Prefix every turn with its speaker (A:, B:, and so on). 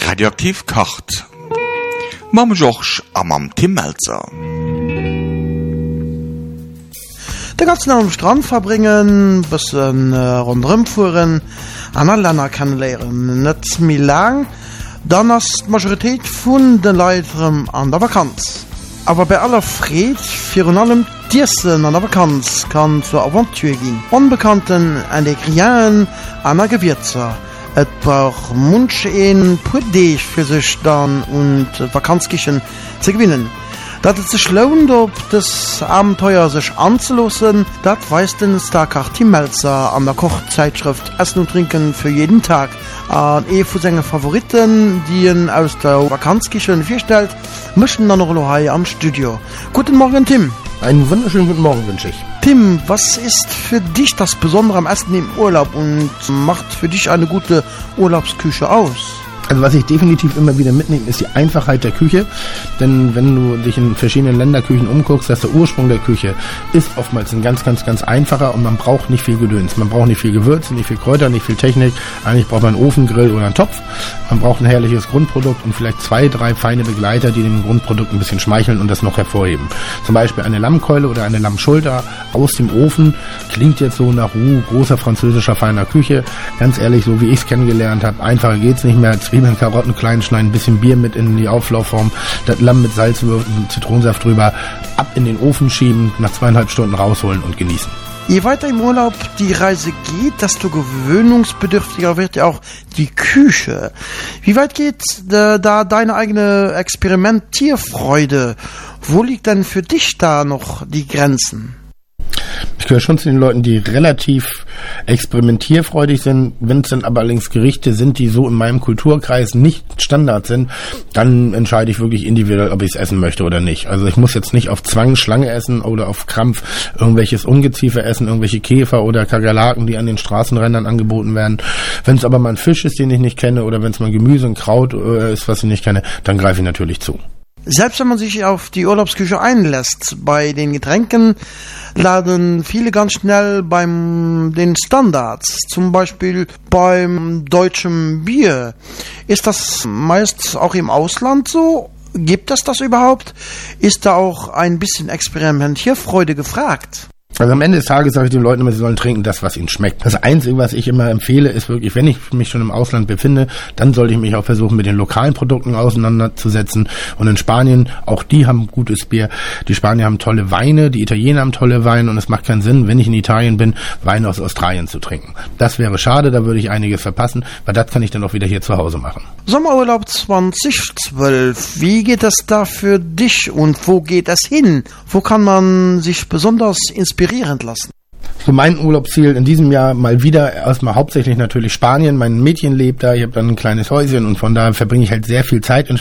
A: Radioaktiv kocht. Mam Joch am Tim Melzer.
B: Den ganzen am Strand verbringen, bisschen rundherum fuhren, andere Länder kennenlernen. Nicht mehr lang, dann ist die Majorität von den Leuten an der Vakanz. Aber bei aller Fried, für allem Tiersen an der Vakanz kann zur Aventur gehen. Unbekannten Ingredienten an der Gewürze. Es braucht manch ein Pudding für sich dann und Vakanzküchen zu gewinnen. Dass es sich lohnt, ob das Abenteuer sich anzulassen, das weiß den starker Tim Melzer an der Kochzeitschrift Essen und Trinken für jeden Tag. An von seinen Favoriten, die ihn aus der Vakanzküche vorstellt, mischen dann noch hier am Studio. Guten Morgen, Tim.
C: Einen wunderschönen guten Morgen wünsche ich.
B: Tim, was ist für dich das Besondere am Essen im Urlaub und macht für dich eine gute Urlaubsküche aus?
C: Also was ich definitiv immer wieder mitnehme, ist die Einfachheit der Küche. Denn wenn du dich in verschiedenen Länderküchen umguckst, dass der Ursprung der Küche ist oftmals ein ganz einfacher und man braucht nicht viel Gedöns. Man braucht nicht viel Gewürze, nicht viel Kräuter, nicht viel Technik. Eigentlich braucht man einen Ofen, Grill oder einen Topf. Man braucht ein herrliches Grundprodukt und vielleicht 2, 3 feine Begleiter, die dem Grundprodukt ein bisschen schmeicheln und das noch hervorheben. Zum Beispiel eine Lammkeule oder eine Lammschulter aus dem Ofen. Klingt jetzt so nach großer französischer feiner Küche. Ganz ehrlich, so wie ich es kennengelernt habe, einfacher geht's nicht mehr. Zwiebeln, Karotten klein schneiden, ein bisschen Bier mit in die Auflaufform, das Lamm mit Salzwürfeln und Zitronensaft drüber, ab in den Ofen schieben, nach 2,5 Stunden rausholen und genießen. Je
B: weiter im Urlaub die Reise geht, desto gewöhnungsbedürftiger wird ja auch die Küche. Wie weit geht da deine eigene Experimentierfreude? Wo liegt denn für dich da noch die Grenzen?
C: Ich gehöre schon zu den Leuten, die relativ experimentierfreudig sind. Wenn es dann aber allerdings Gerichte sind, die so in meinem Kulturkreis nicht Standard sind, dann entscheide ich wirklich individuell, ob ich es essen möchte oder nicht. Also ich muss jetzt nicht auf Zwang Schlange essen oder auf Krampf irgendwelches Ungeziefer essen, irgendwelche Käfer oder Kakerlaken, die an den Straßenrändern angeboten werden. Wenn es aber mal ein Fisch ist, den ich nicht kenne, oder wenn es mal Gemüse und Kraut ist, was ich nicht kenne, dann greife ich natürlich zu.
B: Selbst wenn man sich auf die Urlaubsküche einlässt, bei den Getränken laden viele ganz schnell beim den Standards, zum Beispiel beim deutschen Bier. Ist das meist auch im Ausland so? Gibt es das überhaupt? Ist da auch ein bisschen Experimentierfreude gefragt?
C: Also am Ende des Tages sage ich den Leuten immer, sie sollen trinken das, was ihnen schmeckt. Das Einzige, was ich immer empfehle, ist wirklich, wenn ich mich schon im Ausland befinde, dann sollte ich mich auch versuchen, mit den lokalen Produkten auseinanderzusetzen. Und in Spanien, auch die haben gutes Bier. Die Spanier haben tolle Weine, die Italiener haben tolle Weine und es macht keinen Sinn, wenn ich in Italien bin, Wein aus Australien zu trinken. Das wäre schade, da würde ich einiges verpassen, weil das kann ich dann auch wieder hier zu Hause machen.
B: Sommerurlaub 2012, wie geht es da für dich und wo geht es hin? Wo kann man sich besonders inspirieren lassen?
C: So mein Urlaubsziel in diesem Jahr mal wieder erstmal hauptsächlich natürlich Spanien. Mein Mädchen lebt da, ich habe dann ein kleines Häuschen und von daher verbringe ich halt sehr viel Zeit in